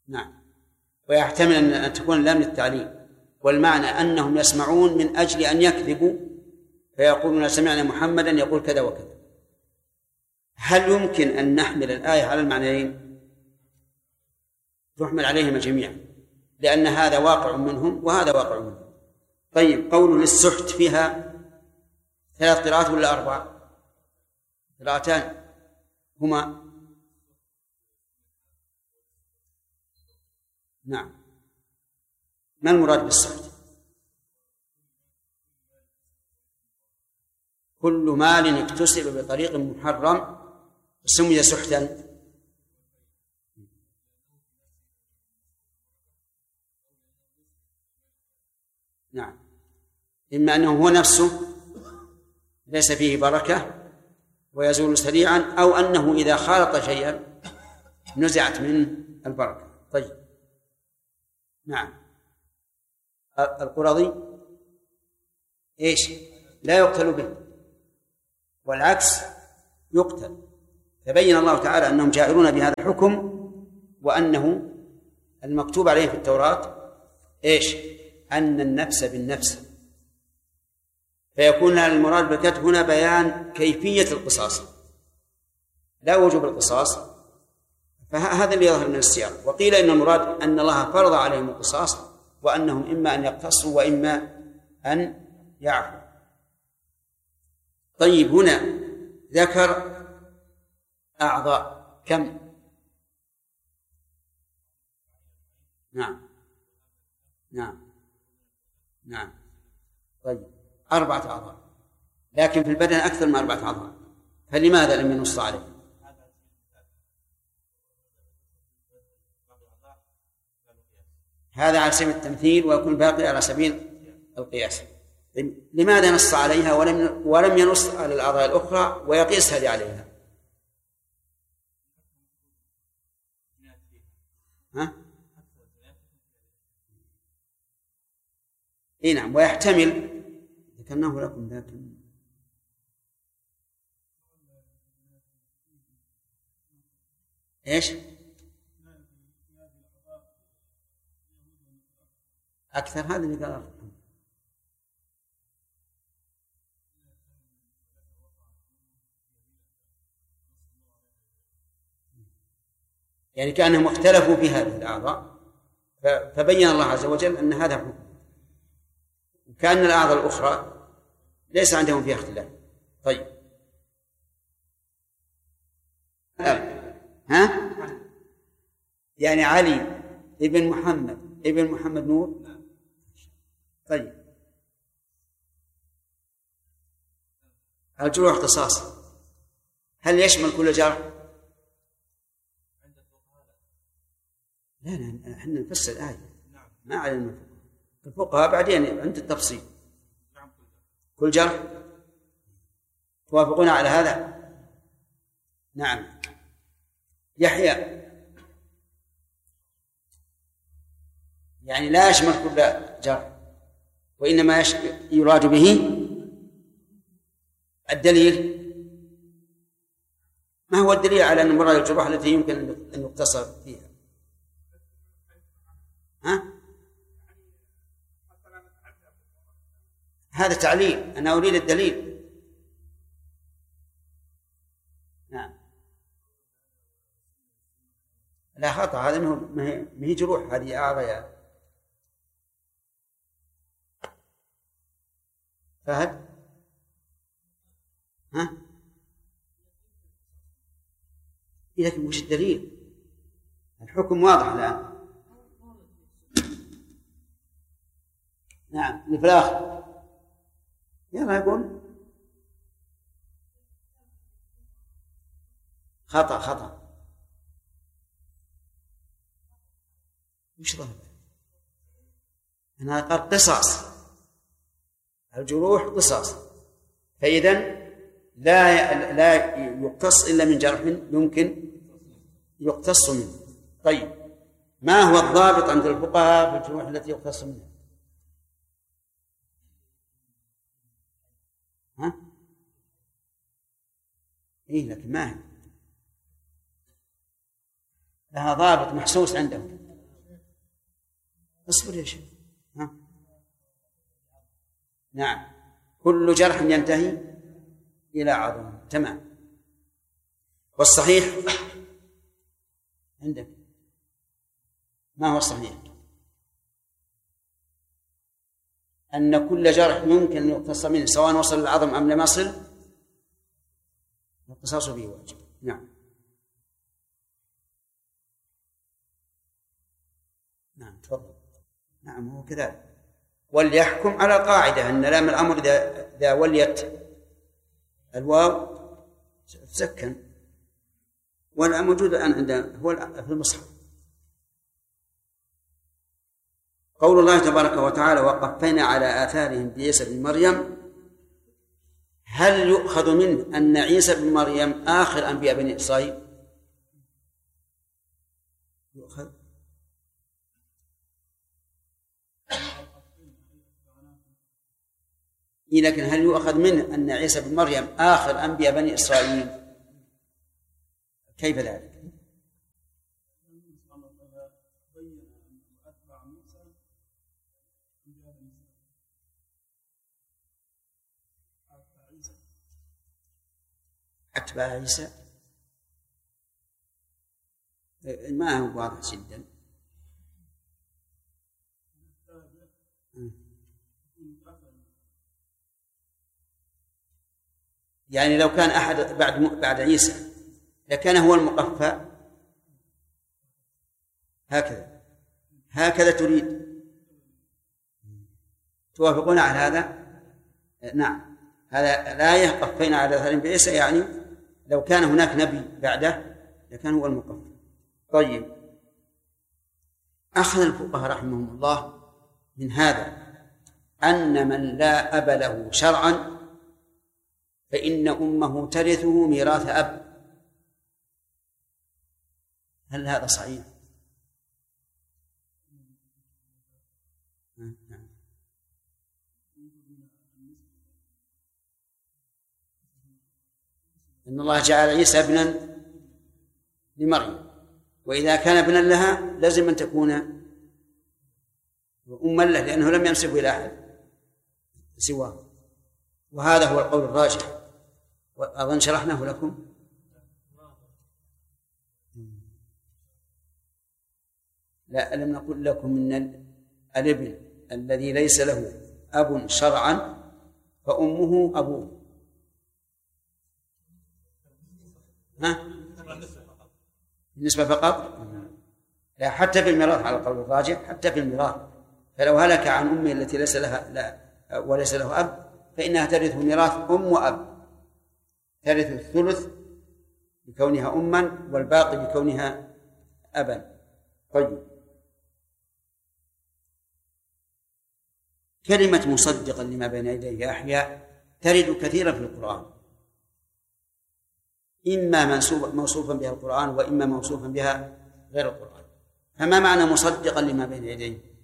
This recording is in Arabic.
نعم. ويحتمل أن تكون لام للتعليل، والمعنى أنهم يسمعون من أجل أن يكذبوا فيقولون سمعنا محمدا يقول كذا وكذا. هل يمكن أن نحمل الآية على المعنيين؟ تحمل عليهما جميعا، لأن هذا واقع منهم وهذا واقع منهم. طيب، قول للسحت فيها 3 قراءات ولا 4 قراءتان؟ هما نعم. ما المراد بالسحت؟ كل مال اكتسب بطريق محرم سمي سحتا. نعم، إما أنه هو نفسه ليس فيه بركة ويزول سريعا، أو أنه إذا خالط شيئا نزعت منه البركة. طيب، نعم. القرظي إيش؟ لا يقتل به، والعكس يقتل. فبين الله تعالى أنهم جائرون بهذا الحكم، وأنه المكتوب عليه في التوراة إيش؟ أن النفس بالنفس. فيكون المراد بالقتل هنا بيان كيفية القصاص، لا وجوب القصاص، فهذا اللي يظهر من السياق. وقيل إن المراد أن الله فرض عليهم القصاص، وأنهم إما أن يقتصوا وإما أن يعفوا. طيب، هنا ذكر أعضاء كم؟ نعم نعم نعم. طيب، 4 أعضاء، لكن في البدن أكثر من 4 أعضاء، فلماذا لم ينص عليه؟ هذا على سبيل التمثيل، ويكون باقي على سبيل القياس. لماذا نص عليها ولم ينص على الأعضاء الأخرى ويقيس هذه عليها؟ ها؟ إيه نعم. ويحتمل ذكرناه لكم، لكن إيش أكثر؟ هذا اللي قال يعني كأنهم اختلفوا في هذه الأعضاء، فبين الله عز وجل أن هذا حكم، وكأن الأعضاء الأخرى ليس عندهم فيها اختلاف. طيب، ها؟ يعني علي ابن محمد نور. طيب، الجروح قصاص، هل يشمل كل جرح؟ لا، احنا نفسر الآية، ما علينا الفقهاء بعدين عند التفصيل. كل جرح، توافقون على هذا؟ نعم. يحيى، يعني لا يشمل كل جرح، وإنما يراد به الدليل. ما هو الدليل على أن مراد الجروح التي يمكن أن يقتصر فيها؟ ها؟ هذا تعليل، أنا أريد الدليل. نعم. لا خطأ، هذا ما هي جروح، هذه أعضاء. فهد؟ ها؟ لكن وش الدليل؟ الحكم واضح الآن. نعم، اللي في الآخر يلا يقول خطأ. وش ظهر؟ أنا قال قصاص، الجروح قصاص، فإذن لا يقتص إلا من جرح يمكن يقتص منه. طيب، ما هو الضابط عند الفقهاء في الجروح التي يقتص منها؟ ها؟ إيه، لكن ما هي لها ضابط محسوس عندهم. اصبر يا شيخ. نعم، كل جرح ينتهي إلى عظم. تمام. والصحيح عندك ما هو الصحيح؟ أن كل جرح يمكن أن يقتص منه سواء وصل للعظم أم لم يصل القصاص به واجب. نعم. نعم تفضل. نعم هو كذلك. وليحكم على القاعدة أن لام الأمر إذا وليت الواو تسكن، ولا موجود الآن عندنا هو في المصحف. قول الله تبارك وتعالى وقفينا على آثارهم بعيسى بن مريم، هل يؤخذ منه أن عيسى بن مريم آخر أنبياء بني إسرائيل؟ يؤخذ. لكن هل يؤخذ منه أن عيسى بن مريم آخر أنبياء بني إسرائيل؟ كيف ذلك؟ أتباع عيسى ما هو واضح جدا. يعني لو كان أحد بعد عيسى لكان هو المقفى. هكذا تريد؟ توافقون على هذا؟ نعم. هذا الآية قفينا على آثارهم بعيسى، يعني لو كان هناك نبي بعده لكان هو المقفى. طيب، أخذ الفقهاء رحمهم الله من هذا أن من لا أب له شرعا فإن أمه ترثه ميراث أب. هل هذا صحيح؟ إن الله جعل عيسى ابنا لمريم، وإذا كان ابنا لها لازم أن تكون أما له، لأنه لم ينسبه إلى أحد سواه. وهذا هو القول الراجح، وأظن شرحناه لكم. لا، لم نقل لكم من الابن الذي ليس له أب شرعا فأمه أبوه. بالنسبة فقط؟ لا، حتى في الميراث على القول الراجح، حتى في الميراث. فلو هلك عن أمه التي ليس لها وليس له أب فإنها ترث ميراث أم وأب، ترث الثلث بكونها أما والباقي بكونها أبا. طيب، كلمة مصدقا لما بين يديه أحياء ترد كثيرا في القرآن، إما موصوفا بها القرآن وإما موصوفا بها غير القرآن. فما معنى مصدقا لما بين يديه؟